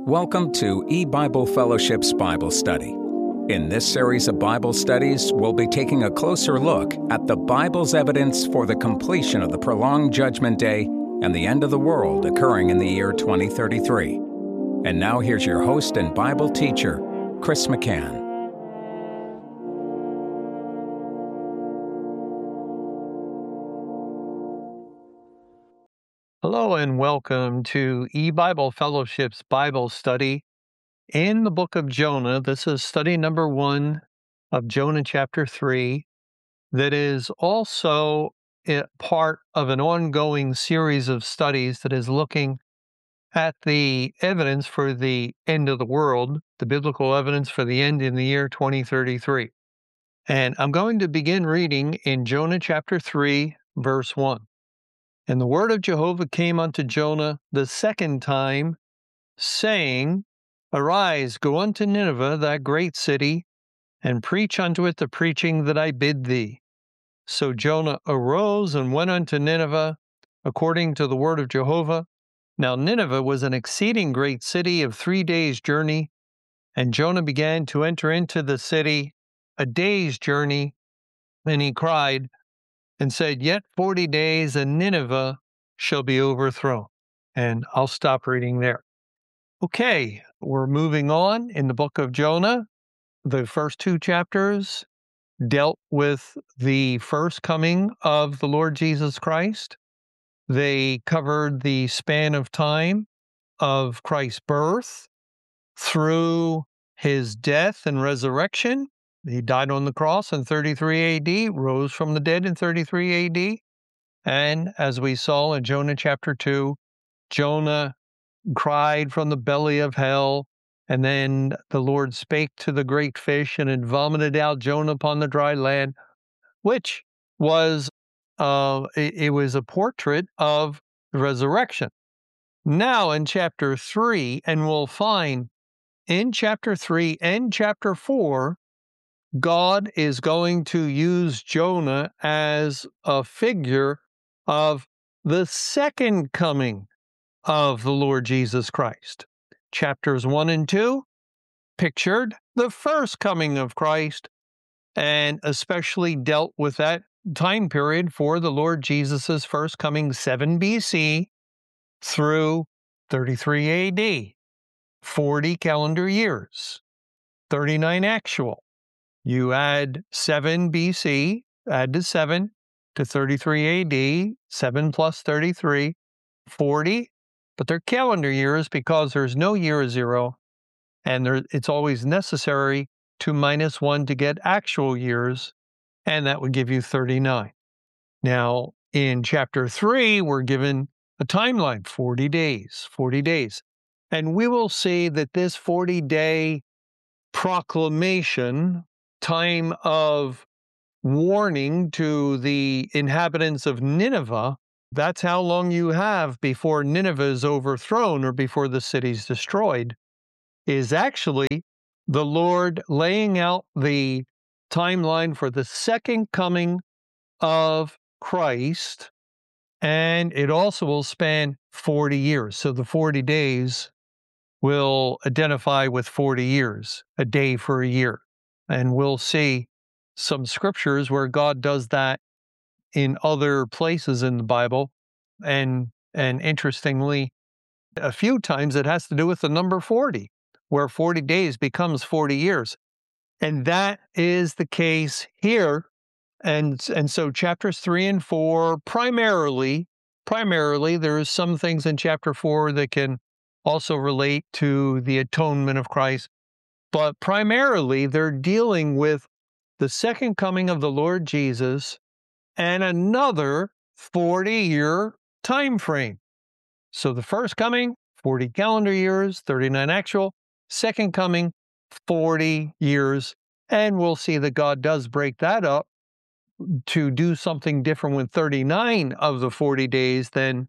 Welcome to E-Bible Fellowship's Bible Study. In this series of Bible studies, we'll be taking a closer look at the Bible's evidence for the completion of the prolonged Judgment Day and the end of the world occurring in the year 2033. And now here's your host and Bible teacher, Chris McCann. Hello and welcome to E-Bible Fellowship's Bible study in the book of Jonah. This is study number 1 of Jonah chapter 3 that is also part of an ongoing series of studies that is looking at the evidence for the end of the world, the biblical evidence for the end in the year 2033. And I'm going to begin reading in Jonah chapter 3, verse 1. And the word of Jehovah came unto Jonah the second time, saying, Arise, go unto Nineveh, that great city, and preach unto it the preaching that I bid thee. So Jonah arose and went unto Nineveh, according to the word of Jehovah. Now Nineveh was an exceeding great city of 3 days' journey, and Jonah began to enter into the city a day's journey, and he cried, and said, Yet 40 days, and Nineveh shall be overthrown. And I'll stop reading there. Okay, we're moving on in the book of Jonah. The first 2 chapters dealt with the first coming of the Lord Jesus Christ. They covered the span of time of Christ's birth through his death and resurrection. He died on the cross in 33 AD, rose from the dead in 33 AD. And as we saw in Jonah chapter 2, Jonah cried from the belly of hell, and then the Lord spake to the great fish and had vomited out Jonah upon the dry land, which was it was a portrait of the resurrection. Now in chapter 3, and we'll find in chapter 3 and chapter 4, God is going to use Jonah as a figure of the second coming of the Lord Jesus Christ. Chapters 1 and 2 pictured the first coming of Christ and especially dealt with that time period for the Lord Jesus' first coming, 7 BC through 33 AD, 40 calendar years, 39 actual. You add 7 BC, add to 7 to 33 AD, 7 plus 33, 40, but they're calendar years because there's no year 0, and it's always necessary to minus 1 to get actual years, and that would give you 39. Now, in chapter 3, we're given a timeline, 40 days, 40 days. And we will see that this 40-day proclamation, time of warning to the inhabitants of Nineveh, that's how long you have before Nineveh is overthrown or before the city's destroyed, is actually the Lord laying out the timeline for the second coming of Christ, and it also will span 40 years. So the 40 days will identify with 40 years, a day for a year. And we'll see some scriptures where God does that in other places in the Bible. And interestingly, a few times it has to do with the number 40, where 40 days becomes 40 years. And that is the case here. And so chapters 3 and 4, primarily, there's some things in chapter 4 that can also relate to the atonement of Christ. But primarily, they're dealing with the second coming of the Lord Jesus and another 40-year time frame. So the first coming, 40 calendar years, 39 actual. Second coming, 40 years. And we'll see that God does break that up to do something different with 39 of the 40 days than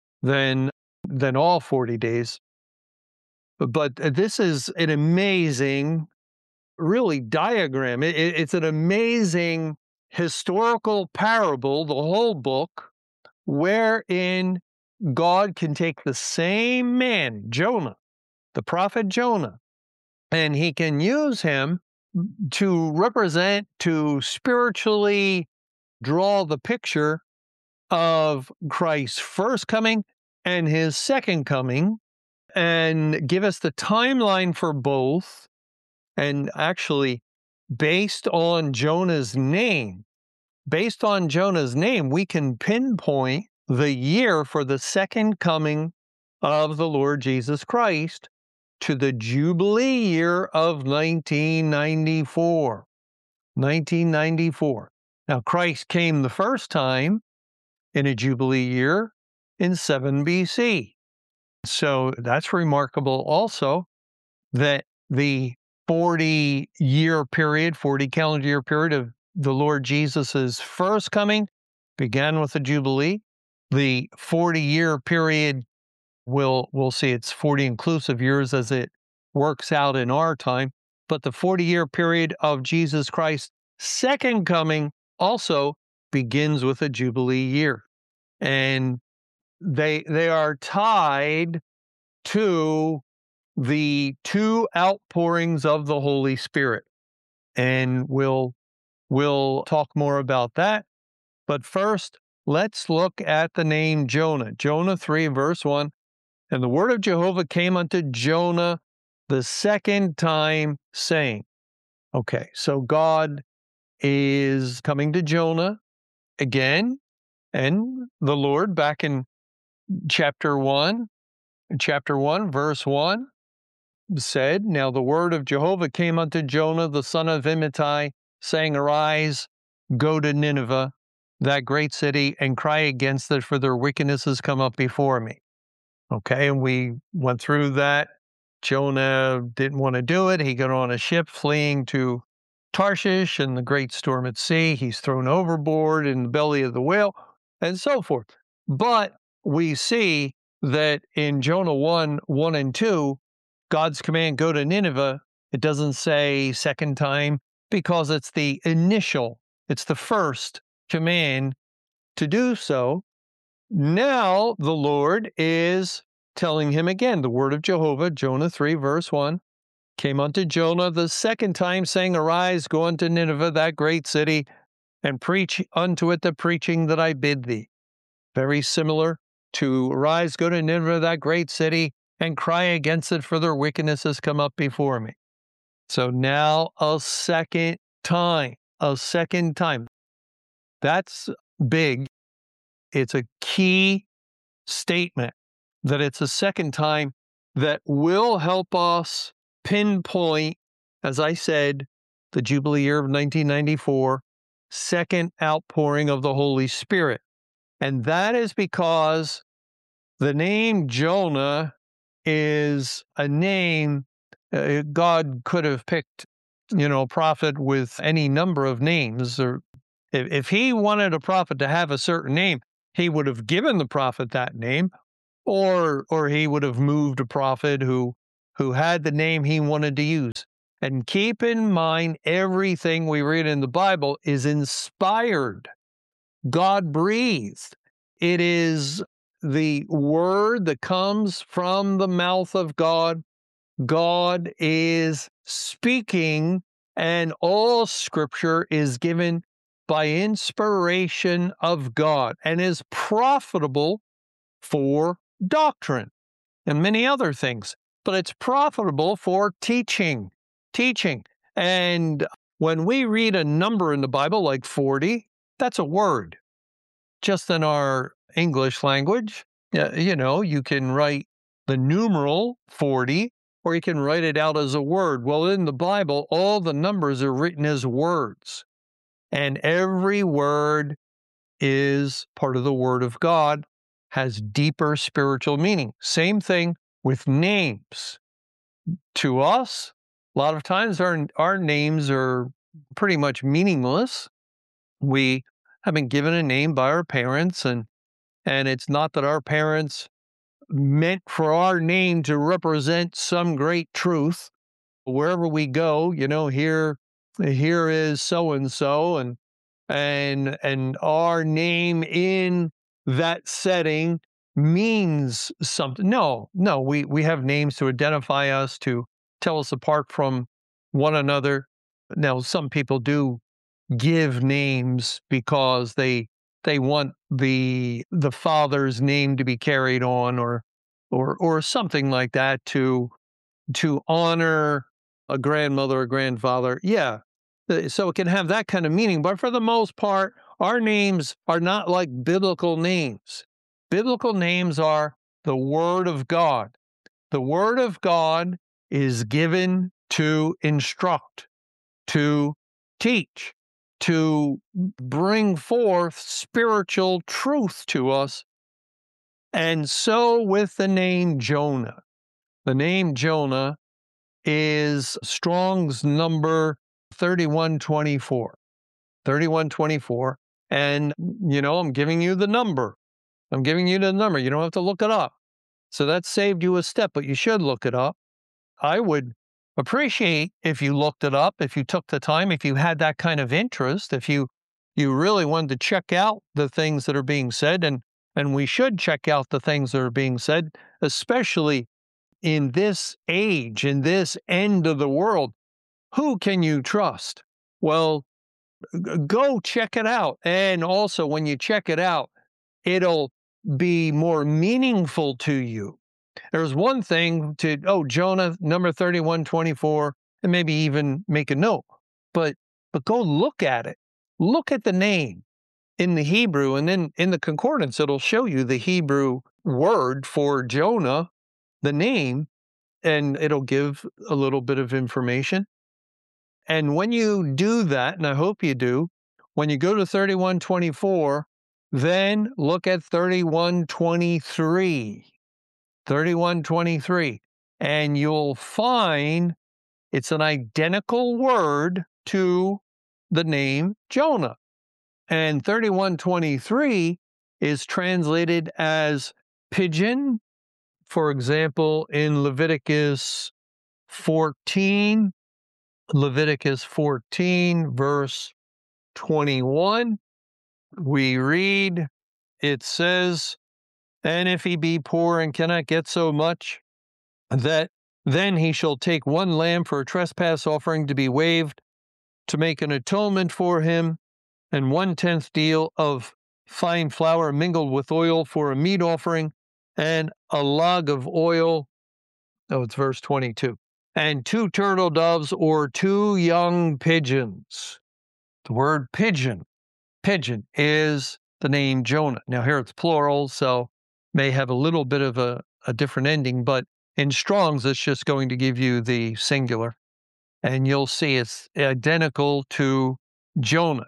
all 40 days. But this is an amazing, really, diagram. It's an amazing historical parable, the whole book, wherein God can take the same man, Jonah, the prophet Jonah. And he can use him to represent, to spiritually draw the picture of Christ's first coming and his second coming, and give us the timeline for both. And actually, based on Jonah's name, we can pinpoint the year for the second coming of the Lord Jesus Christ to the Jubilee year of 1994. 1994. Now, Christ came the first time in a Jubilee year in 7 BC. So that's remarkable also, that the 40-year period, 40 calendar year period of the Lord Jesus's first coming began with a Jubilee. The 40-year period, we'll see it's 40 inclusive years as it works out in our time, but the 40-year period of Jesus Christ's second coming also begins with a Jubilee year. And they are tied to the two outpourings of the Holy Spirit. And we'll talk more about that. But first, let's look at the name Jonah. Jonah 3, verse 1. And the word of Jehovah came unto Jonah the second time, saying. Okay, so God is coming to Jonah again. And the Lord, back in chapter 1, verse 1, said, Now the word of Jehovah came unto Jonah, the son of Amittai, saying, Arise, go to Nineveh, that great city, and cry against it, for their wickedness has come up before me. Okay, and we went through that. Jonah didn't want to do it. He got on a ship fleeing to Tarshish and the great storm at sea. He's thrown overboard in the belly of the whale, and so forth. But we see that in Jonah 1 and 2, God's command, go to Nineveh, it doesn't say second time, because it's the initial, it's the first command to do so. Now the Lord is telling him again, the word of Jehovah, Jonah 3, verse 1, came unto Jonah the second time, saying, Arise, go unto Nineveh, that great city, and preach unto it the preaching that I bid thee. Very similar to arise, go to Nineveh, that great city, and cry against it, for their wickedness has come up before me. So now a second time. That's big. It's a key statement that it's a second time that will help us pinpoint, as I said, the Jubilee year of 1994, second outpouring of the Holy Spirit. And that is because the name Jonah is a name, God could have picked, a prophet with any number of names. Or if he wanted a prophet to have a certain name, he would have given the prophet that name, or he would have moved a prophet who had the name he wanted to use. And keep in mind, everything we read in the Bible is inspired, God breathed. It is the word that comes from the mouth of God. God is speaking, and all scripture is given by inspiration of God and is profitable for doctrine and many other things. But it's profitable for teaching. And when we read a number in the Bible like 40, that's a word. Just in our English language, you can write the numeral 40, or you can write it out as a word. Well, in the Bible, all the numbers are written as words, and every word is part of the Word of God, has deeper spiritual meaning. Same thing with names. To us, a lot of times our names are pretty much meaningless. We have been given a name by our parents, and it's not that our parents meant for our name to represent some great truth. Wherever we go, here is so and so, and our name in that setting means something. No, we have names to identify us, to tell us apart from one another. Now, some people do give names because they want the father's name to be carried on, or something like that, to honor a grandmother or grandfather. Yeah. So it can have that kind of meaning. But for the most part, our names are not like biblical names. Biblical names are the Word of God. The Word of God is given to instruct, to teach, to bring forth spiritual truth to us. And so with the name Jonah. The name Jonah is Strong's number 3124. 3124. And, I'm giving you the number. I'm giving you the number. You don't have to look it up. So that saved you a step, but you should look it up. I would appreciate if you looked it up, if you took the time, if you had that kind of interest, if you really wanted to check out the things that are being said, and we should check out the things that are being said, especially in this age, in this end of the world. Who can you trust? Well, go check it out. And also, when you check it out, it'll be more meaningful to you. There's one thing to, Jonah, number 3124, and maybe even make a note. But go look at it. Look at the name in the Hebrew, and then in the concordance, it'll show you the Hebrew word for Jonah, the name, and it'll give a little bit of information. And when you do that, and I hope you do, when you go to 3124, then look at 3123. 3123. And you'll find it's an identical word to the name Jonah. And 3123 is translated as pigeon. For example, in Leviticus 14, verse 21, we read, it says, "And if he be poor and cannot get so much, that then he shall take one lamb for a trespass offering to be waived, to make an atonement for him, and 1/10 deal of fine flour mingled with oil for a meat offering, and a log of oil." Oh, it's verse 22. "And 2 turtle doves or 2 young pigeons." The word pigeon is the name Jonah. Now here it's plural, so may have a little bit of a different ending, but in Strong's, it's just going to give you the singular. And you'll see it's identical to Jonah,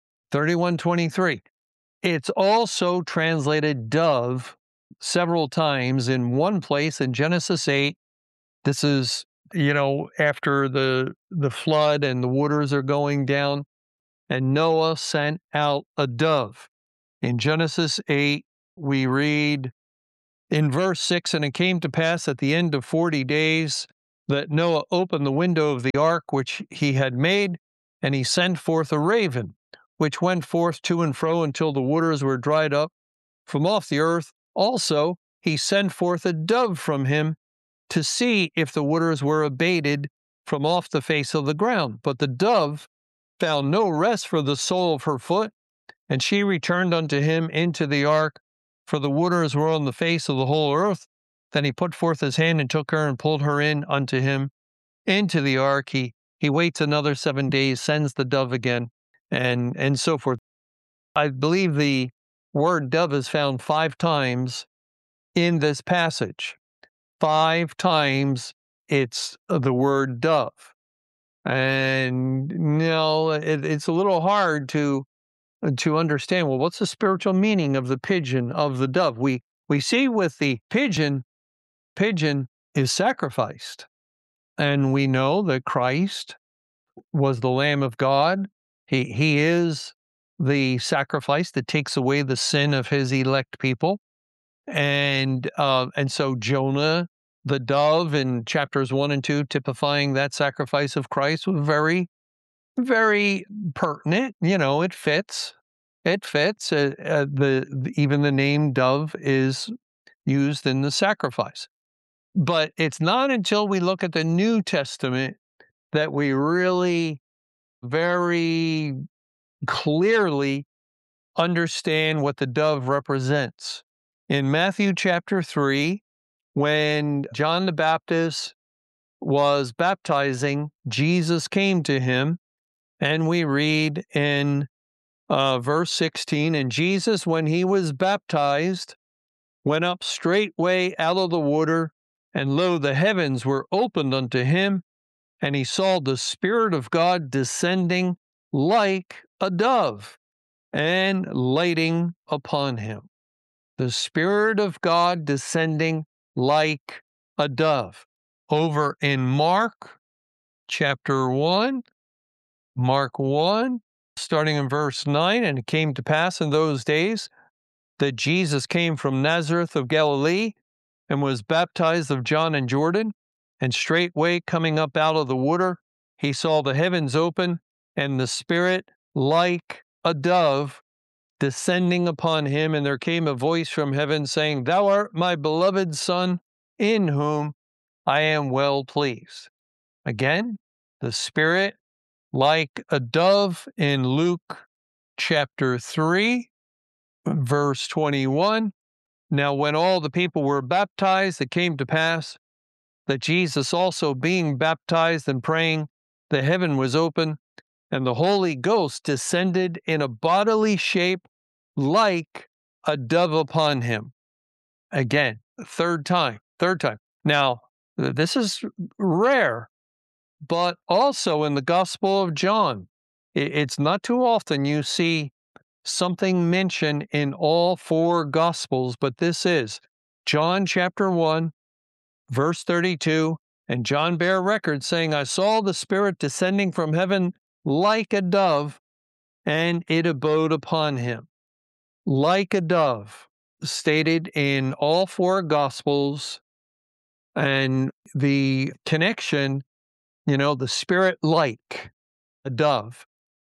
3123. It's also translated dove several times. In one place in Genesis 8, this is, after the flood and the waters are going down, and Noah sent out a dove. In Genesis 8, we read in verse 6, "And it came to pass at the end of 40 days that Noah opened the window of the ark which he had made, and he sent forth a raven, which went forth to and fro until the waters were dried up from off the earth. Also he sent forth a dove from him to see if the waters were abated from off the face of the ground. But the dove found no rest for the sole of her foot, and she returned unto him into the ark, for the waters were on the face of the whole earth. Then he put forth his hand and took her and pulled her in unto him into the ark. He waits another 7 days, sends the dove again, and so forth." I believe the word dove is found 5 times in this passage. 5 times it's the word dove. And it's a little hard to understand, well, what's the spiritual meaning of the pigeon, of the dove? We see with the pigeon is sacrificed. And we know that Christ was the Lamb of God. He is the sacrifice that takes away the sin of his elect people. And so Jonah, the dove in chapters 1 and 2, typifying that sacrifice of Christ, was very, very pertinent. It fits. It fits. Even the name dove is used in the sacrifice. But it's not until we look at the New Testament that we really very clearly understand what the dove represents. In Matthew chapter 3, when John the Baptist was baptizing, Jesus came to him, and we read in verse 16, and Jesus, when he was baptized, went up straightway out of the water, and lo, the heavens were opened unto him, and he saw the Spirit of God descending like a dove and lighting upon him. The Spirit of God descending like a dove. Over in Mark chapter 1, Mark 1, starting in verse 9, and it came to pass in those days that Jesus came from Nazareth of Galilee and was baptized of John in Jordan, and straightway coming up out of the water, he saw the heavens open, and the Spirit like a dove descending upon him, and there came a voice from heaven saying, Thou art my beloved Son, in whom I am well pleased. Again, the Spirit like a dove in Luke chapter 3, verse 21. Now, when all the people were baptized, it came to pass that Jesus also being baptized and praying, the heaven was open, and the Holy Ghost descended in a bodily shape like a dove upon him. Again, third time. Now, this is rare, but also in the Gospel of John, it's not too often you see something mentioned in all four Gospels, but this is John chapter 1, verse 32, and John bare record saying, I saw the Spirit descending from heaven like a dove, and it abode upon him. Like a dove, stated in all four Gospels, and the connection, the Spirit like a dove,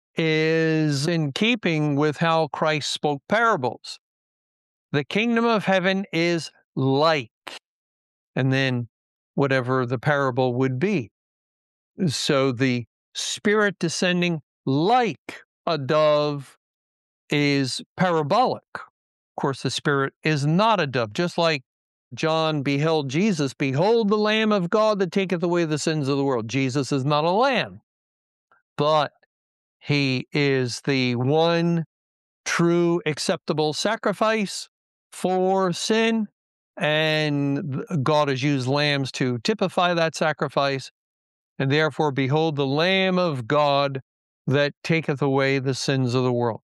is in keeping with how Christ spoke parables. The kingdom of heaven is like, and then whatever the parable would be. So the Spirit descending like a dove is parabolic. Of course, the Spirit is not a dove, just like John beheld Jesus. Behold the Lamb of God that taketh away the sins of the world. Jesus is not a lamb, but he is the one true acceptable sacrifice for sin, and God has used lambs to typify that sacrifice. And therefore, behold the Lamb of God that taketh away the sins of the world.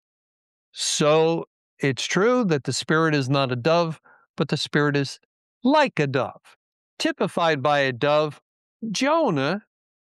So it's true that the Spirit is not a dove, but the Spirit is like a dove, typified by a dove. Jonah,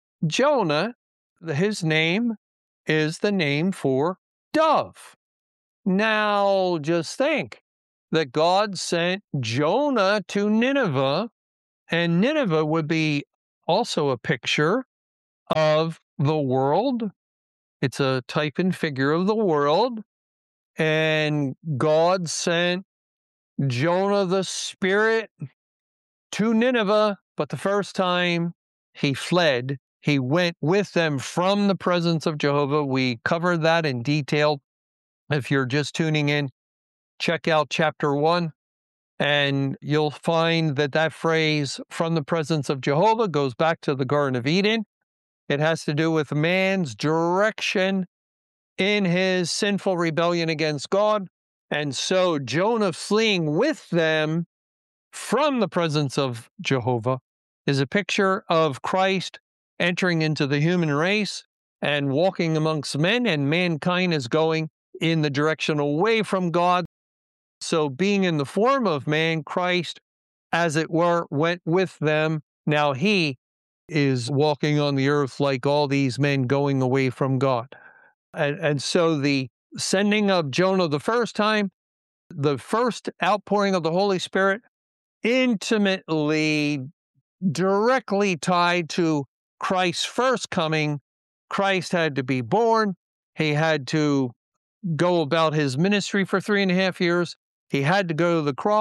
his name is the name for dove. Now, just think that God sent Jonah to Nineveh, and Nineveh would be also a picture of the world. It's a type and figure of the world. And God sent Jonah the Spirit to Nineveh, but the first time he fled, he went with them from the presence of Jehovah. We covered that in detail. If you're just tuning in, check out chapter 1, and you'll find that phrase, from the presence of Jehovah, goes back to the Garden of Eden. It has to do with man's direction in his sinful rebellion against God. And so Jonah fleeing with them from the presence of Jehovah is a picture of Christ entering into the human race and walking amongst men, and mankind is going in the direction away from God. So being in the form of man, Christ, as it were, went with them. Now he is walking on the earth like all these men going away from God. And so the sending of Jonah the first time, the first outpouring of the Holy Spirit, intimately, directly tied to Christ's first coming. Christ had to be born. He had to go about his ministry for 3.5 years. He had to go to the cross.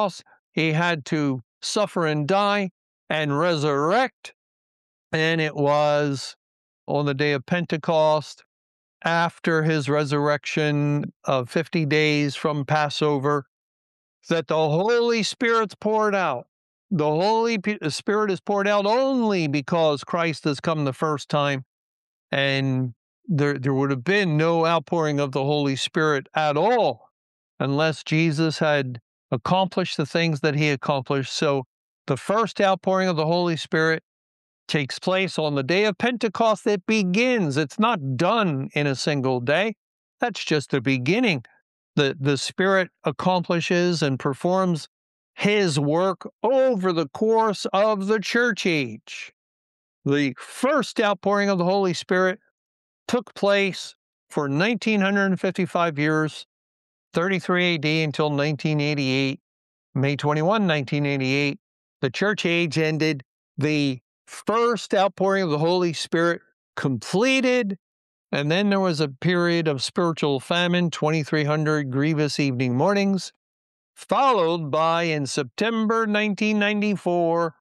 he had to suffer and die and resurrect. And it was on the day of Pentecost, after his resurrection of 50 days from Passover, that the Holy Spirit's poured out. The Holy Spirit is poured out only because Christ has come the first time, and there would have been no outpouring of the Holy Spirit at all unless Jesus had accomplished the things that he accomplished. So the first outpouring of the Holy Spirit takes place on the day of Pentecost. It begins. It's not done in a single day. That's just the beginning. The Spirit accomplishes and performs his work over the course of the church age. The first outpouring of the Holy Spirit took place for 1955 years, 33 AD until 1988. May 21, 1988, the church age ended. The first outpouring of the Holy Spirit completed, and then there was a period of spiritual famine, 2,300 grievous evening mornings, followed by, in September 1994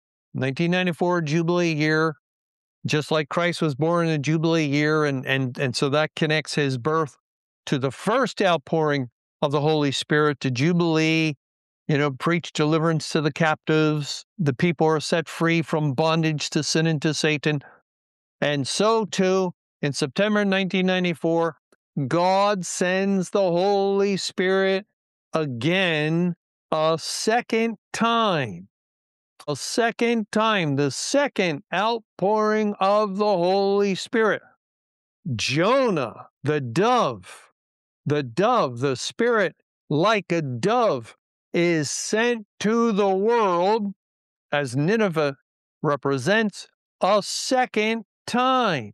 Jubilee year, just like Christ was born in a Jubilee year, and so that connects his birth to the first outpouring of the Holy Spirit, to Jubilee. Preach deliverance to the captives. The people are set free from bondage to sin and to Satan. And so, too, in September 1994, God sends the Holy Spirit again, a second time. The second outpouring of the Holy Spirit. Jonah, the dove, the Spirit like a dove, is sent to the world, as Nineveh represents, a second time.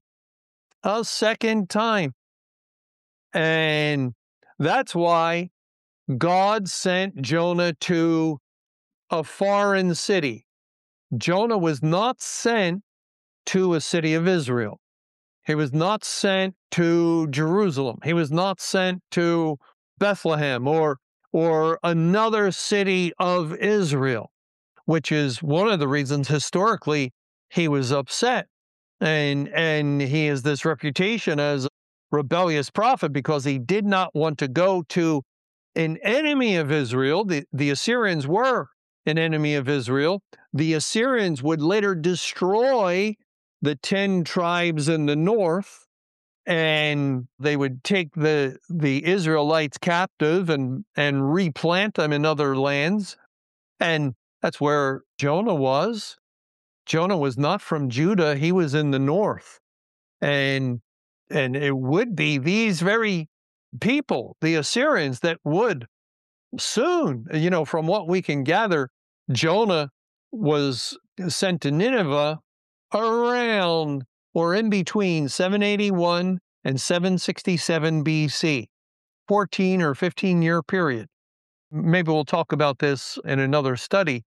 And that's why God sent Jonah to a foreign city. Jonah was not sent to a city of Israel. He was not sent to Jerusalem. He was not sent to Bethlehem or another city of Israel, which is one of the reasons historically he was upset. And he has this reputation as a rebellious prophet because he did not want to go to an enemy of Israel. The Assyrians were an enemy of Israel. The Assyrians would later destroy the 10 tribes in the north, and they would take the Israelites captive and replant them in other lands. And that's where Jonah was. Jonah was not from Judah. He was in the north. And it would be these very people, the Assyrians, that would soon, from what we can gather, Jonah was sent to Nineveh around or in between 781 and 767 BC, 14 or 15-year period. Maybe we'll talk about this in another study.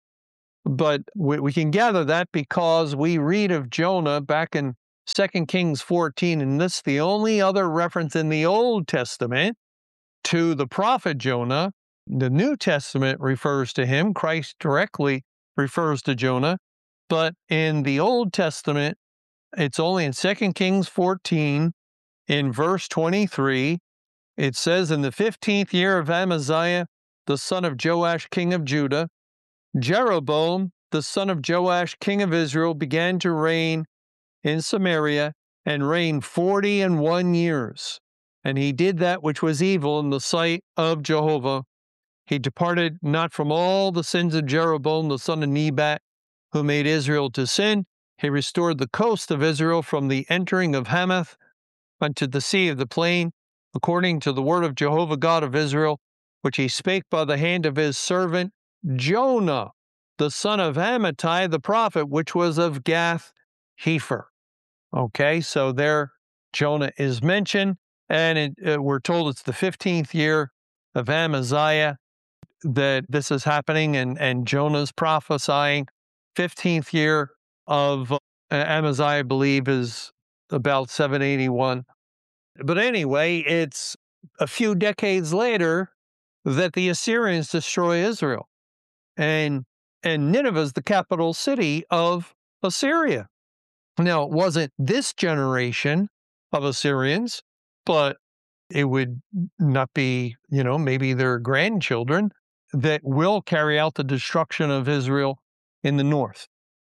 But we can gather that because we read of Jonah back in 2 Kings 14, and this is the only other reference in the Old Testament to the prophet Jonah. The New Testament refers to him. Christ directly refers to Jonah. But in the Old Testament, it's only in 2 Kings 14, in verse 23, it says, "In the 15th year of Amaziah, the son of Joash, king of Judah, Jeroboam, the son of Joash, king of Israel, began to reign in Samaria and reigned 41 years. And he did that which was evil in the sight of Jehovah. He departed not from all the sins of Jeroboam, the son of Nebat, who made Israel to sin. He restored the coast of Israel from the entering of Hamath unto the sea of the plain, according to the word of Jehovah God of Israel, which he spake by the hand of his servant Jonah, the son of Amittai, the prophet, which was of Gath Hepher." Okay, so there Jonah is mentioned, and we're told it's the 15th year of Amaziah that this is happening, and Jonah's prophesying. 15th year of Amaziah, I believe, is about 781. But anyway, it's a few decades later that the Assyrians destroy Israel. And Nineveh is the capital city of Assyria. Now, it wasn't this generation of Assyrians, but it would not be, maybe their grandchildren that will carry out the destruction of Israel in the north.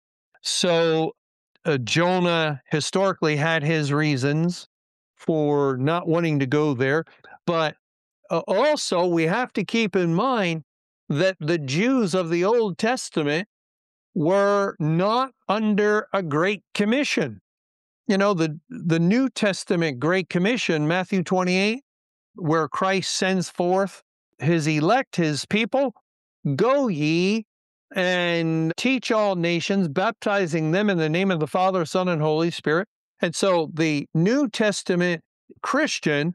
So Jonah historically had his reasons for not wanting to go there, but also we have to keep in mind that the Jews of the Old Testament were not under a Great Commission. The New Testament Great Commission, Matthew 28, where Christ sends forth his elect, his people, go ye and teach all nations, baptizing them in the name of the Father, Son, and Holy Spirit. And so the New Testament Christian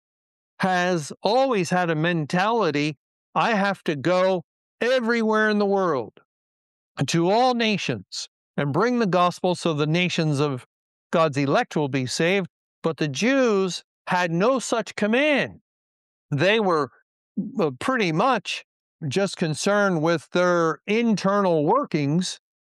has always had a mentality, I have to go everywhere in the world to all nations and bring the gospel so the nations of God's elect will be saved. But the Jews had no such command. They were pretty much just concerned with their internal workings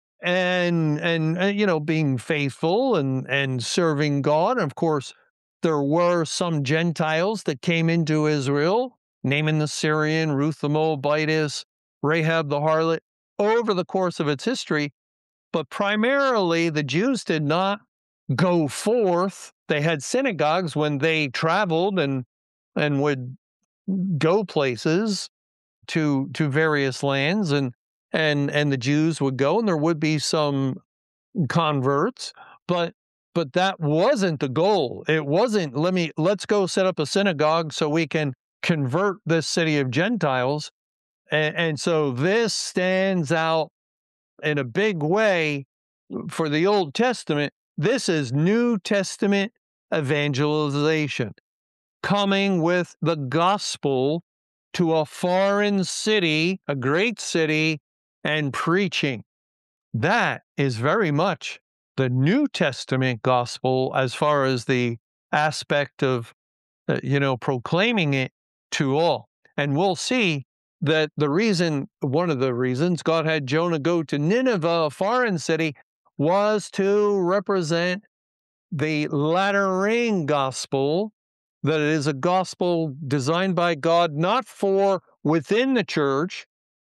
and being faithful and serving God. Of course, there were some Gentiles that came into Israel, Naaman the Syrian, Ruth the Moabitess, Rahab the harlot, over the course of its history. But primarily, the Jews did not go forth. They had synagogues when they traveled and would go places to various lands, and the Jews would go, and there would be some converts, but that wasn't the goal. It wasn't let's go set up a synagogue so we can convert this city of Gentiles. And so this stands out in a big way for the Old Testament. This is New Testament evangelization, coming with the gospel to a foreign city, a great city, and preaching. That is very much the New Testament gospel as far as the aspect of, proclaiming it to all. And we'll see that one of the reasons God had Jonah go to Nineveh, a foreign city, was to represent the latter rain gospel, that it is a gospel designed by God not for within the church.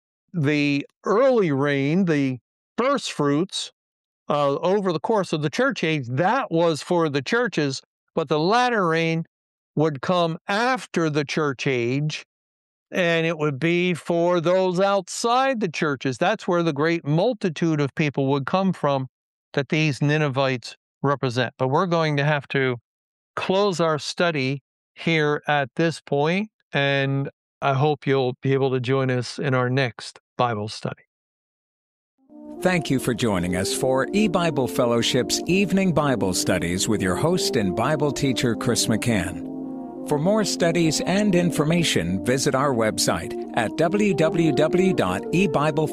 The early rain, the first fruits over the course of the church age, that was for the churches, but the latter rain would come after the church age, and it would be for those outside the churches. That's where the great multitude of people would come from that these Ninevites represent. But we're going to have to close our study here at this point, and I hope you'll be able to join us in our next Bible study. Thank you for joining us for eBible Fellowship's Evening Bible Studies with your host and Bible teacher, Chris McCann. For more studies and information, visit our website at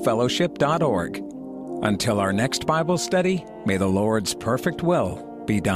www.ebiblefellowship.org. Until our next Bible study, may the Lord's perfect will be done.